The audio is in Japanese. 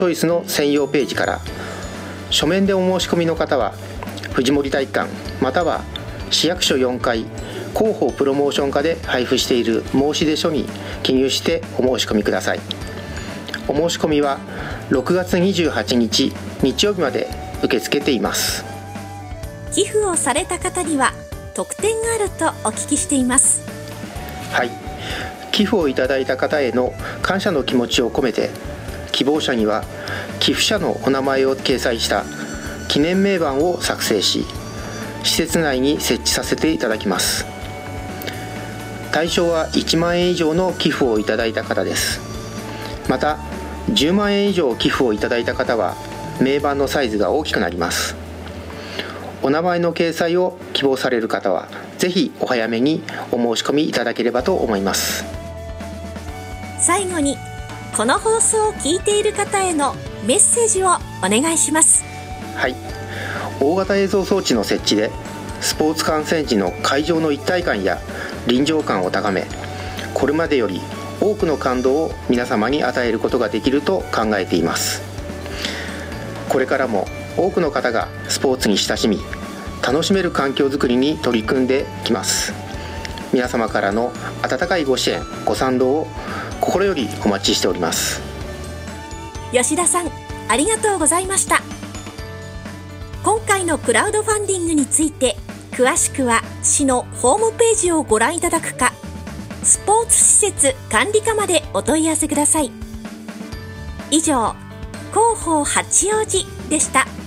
チョイスの専用ページから、書面でお申し込みの方は藤森体育館または市役所4階広報プロモーション課で配布している申し出書に記入してお申し込みください。お申し込みは6月28日日曜日まで受け付けています。 寄付をされた方には特典があるとお聞きしています。 はい、寄付をいただいた方への感謝の気持ちを込めて、希望者には寄付者のお名前を掲載した記念銘板を作成し、施設内に設置させていただきます。対象は1万円以上の寄付をいただいた方です。また10万円以上寄付をいただいた方は銘板のサイズが大きくなります。お名前の掲載を希望される方はぜひお早めにお申し込みいただければと思います。 最後にこの放送を聞いている方へのメッセージをお願いします。 はい、大型映像装置の設置でスポーツ観戦時の会場の一体感や臨場感を高め、これまでより多くの感動を皆様に与えることができると考えています。これからも多くの方がスポーツに親しみ楽しめる環境づくりに取り組んできます。皆様からの温かいご支援ご賛同を心よりお待ちしております。 吉田さん、ありがとうございました。今回のクラウドファンディングについて詳しくは市のホームページをご覧いただくか、スポーツ施設管理課までお問い合わせください。以上、広報八王子でした。